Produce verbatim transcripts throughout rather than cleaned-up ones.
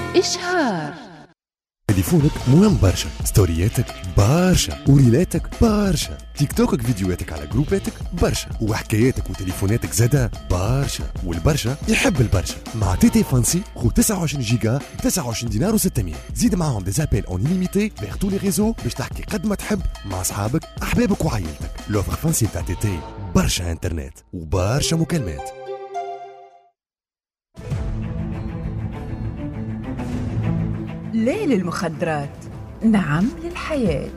إشهار. تليفونك مهم برشا، ستورياتك برشا، وريلاتك برشا، تيك توكك فيديوهاتك على جروباتك برشا، وحكاياتك وتليفوناتك زادا برشا، والبرشا يحب البرشا. مع تي تي فانسي خو تسعة وعشرين جيجا ب تسعة وعشرين دينار وستمية، زيد معاهم دي زابيل اون ليميتي فيغ تو لي ريزو باش تحكي قد ما تحب مع اصحابك احبابك وعائلتك. لوفر فانسي تاع تي تي برشا انترنت وبرشا مكالمات. لا للمخدرات، نعم للحياة.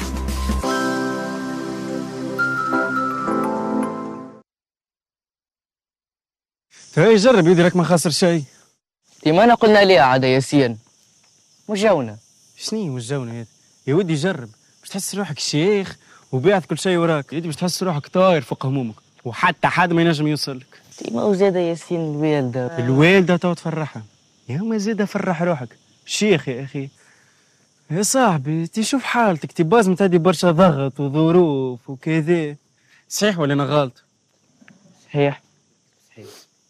هاي جرب يدي لك ما خاسر شيء. ديما انا قلنا ليه عاد ياسين مش جونا. شني مش جونا هذا يا ودي؟ جرب باش تحس روحك شيخ وبيعت كل شيء وراك، يدي باش تحس روحك طاير فوق همومك وحتى حد ما ينجم يوصلك. ديما وزاده ياسين الوالده الوالده تو تفرحها يا ما زاده فرح روحك شيخ يا اخي. يا صاحبي تشوف حالتك تبازم تهدي برشا ضغط وظروف وكذا، صحيح ولا انا غلط؟ صحيح صحيح.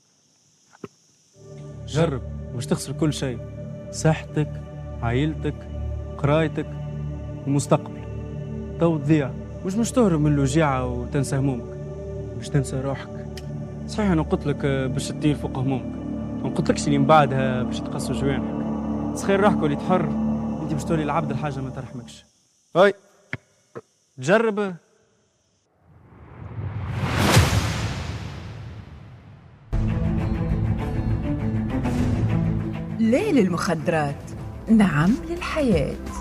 جرب مش تخسر كل شيء، صحتك، عائلتك، قرايتك ومستقبل. تو تضيع مش مش تهرب من الوجيعة وتنسى همومك، مش تنسى روحك. صحيح انا قلت لك باش تطير فوق همومك، ما قلتلكش اللي من بعدها باش تقصوا جوانحك. سخير روحك ولي تحر، انت باش تولي العبد الحاجة ما ترحمكش. هاي تجرب. لا للمخدرات، نعم للحياة.